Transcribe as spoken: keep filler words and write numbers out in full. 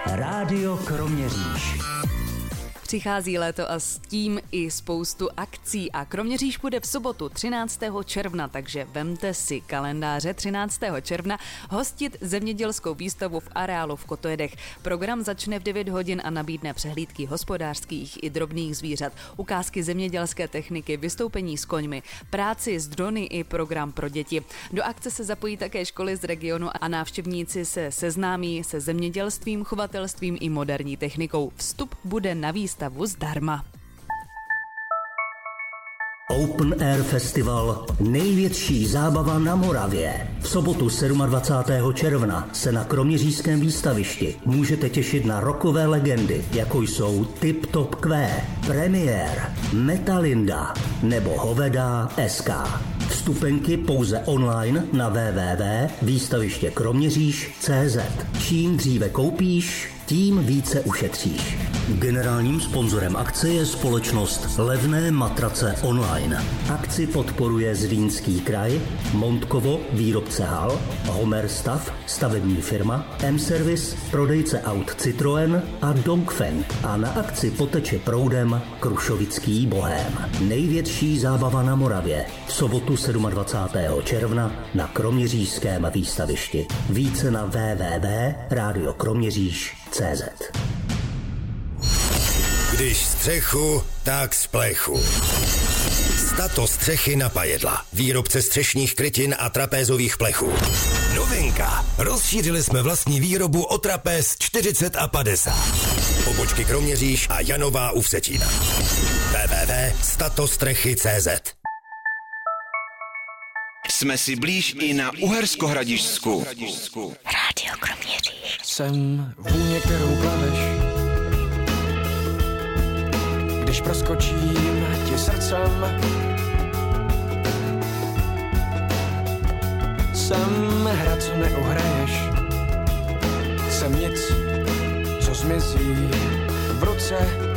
Rádio Kroměříž. Přichází léto a s tím i spoustu akcí a Kroměříž bude v sobotu třináctého června, takže vemte si kalendáře třináctého června hostit zemědělskou výstavu v areálu v Kotojedech. Program začne v devět hodin a nabídne přehlídky hospodářských i drobných zvířat, ukázky zemědělské techniky, vystoupení s koňmi, práci s drony i program pro děti. Do akce se zapojí také školy z regionu a návštěvníci se seznámí se zemědělstvím, chovatelstvím i moderní technikou. Vstup bude na výstavu zdarma. Open Air Festival, největší zábava na Moravě. V sobotu dvacátého sedmého června se na kroměřížském výstavišti můžete těšit na rockové legendy, jako jsou Tip Top Q, Premiér, Metalinda nebo Hovedá S K. Vstupenky pouze online na w w w tečka výstaviště kroměříž tečka cé zet. Čím dříve koupíš, tím více ušetříš. Generálním sponzorem akce je společnost Levné matrace online. Akci podporuje Zlínský kraj, Montkovo, výrobce hal, Homer Stav, stavební firma, M-Service, prodejce aut Citroën a Dongfeng. A na akci poteče proudem Krušovický bohém. Největší zábava na Moravě. V sobotu dvacátého sedmého června na kroměřížském výstavišti. Více na w w w tečka rádio kroměříž tečka cé zet. Když střechu, tak z plechu. Stato střechy na pajedla. Výrobce střešních krytin a trapézových plechů. Novinka. Rozšířili jsme vlastní výrobu o trapéz čtyřicet a padesát. Pobočky Kroměříž a Janová u Vsetína. w w w tečka statostřechy tečka cé zet. Jsme si blíž i na Uherskohradišťsku. Rádio Kroměříž. Jsem vůně, kterou plaveš, když proskočím ti srdcem. Jsem hra, co neuhraješ. Jsem nic, co zmizí v ruce.